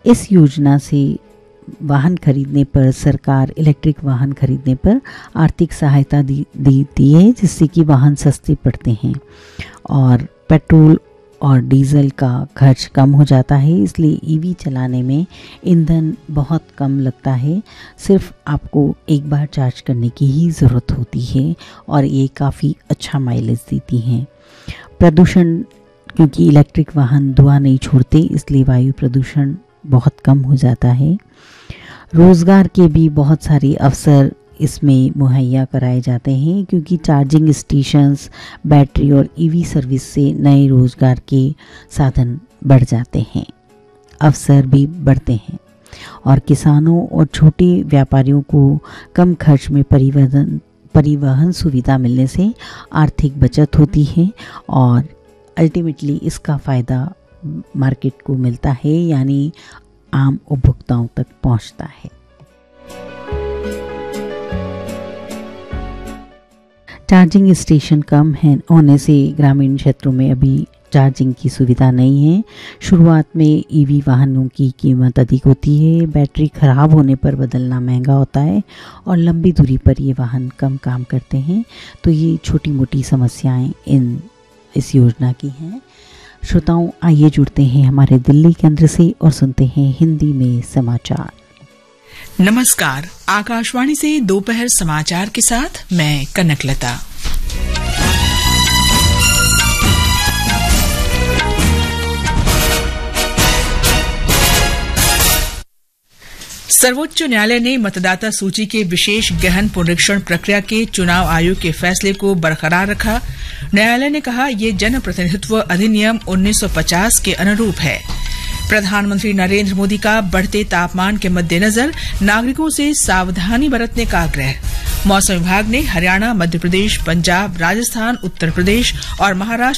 इस योजना से वाहन खरीदने पर सरकार इलेक्ट्रिक वाहन खरीदने पर आर्थिक सहायता देती है, जिससे कि वाहन सस्ते पड़ते हैं और पेट्रोल और डीजल का खर्च कम हो जाता है। इसलिए ईवी चलाने में ईंधन बहुत कम लगता है, सिर्फ आपको एक बार चार्ज करने की ही ज़रूरत होती है और ये काफ़ी अच्छा माइलेज देती हैं। प्रदूषण, क्योंकि इलेक्ट्रिक वाहन धुआं नहीं छोड़ते, इसलिए वायु प्रदूषण बहुत कम हो जाता है। रोज़गार के भी बहुत सारे अवसर इसमें मुहैया कराए जाते हैं, क्योंकि चार्जिंग स्टेशंस, बैटरी और ईवी सर्विस से नए रोज़गार के साधन बढ़ जाते हैं, अवसर भी बढ़ते हैं और किसानों और छोटे व्यापारियों को कम खर्च में परिवहन सुविधा मिलने से आर्थिक बचत होती है और अल्टीमेटली इसका फ़ायदा मार्केट को मिलता है, यानी आम उपभोक्ताओं तक पहुंचता है। चार्जिंग स्टेशन कम होने से ग्रामीण क्षेत्रों में अभी चार्जिंग की सुविधा नहीं है। शुरुआत में ईवी वाहनों की कीमत अधिक होती है, बैटरी खराब होने पर बदलना महंगा होता है और लंबी दूरी पर ये वाहन कम काम करते हैं। तो ये छोटी मोटी समस्याएं इस योजना की हैं। श्रोताओं, आइए जुड़ते हैं हमारे दिल्ली केंद्र से और सुनते हैं हिंदी में समाचार। नमस्कार, आकाशवाणी से दोपहर समाचार के साथ मैं कनकलता। सर्वोच्च न्यायालय ने मतदाता सूची के विशेष गहन पुनरीक्षण प्रक्रिया के चुनाव आयोग के फैसले को बरकरार रखा। न्यायालय ने कहा, ये जन प्रतिनिधित्व अधिनियम 1950 के अनुरूप है। प्रधानमंत्री नरेंद्र मोदी का बढ़ते तापमान के मद्देनजर नागरिकों से सावधानी बरतने का आग्रह। मौसम विभाग ने हरियाणा, मध्य प्रदेश, पंजाब, राजस्थान, उत्तर प्रदेश और महाराष्ट्र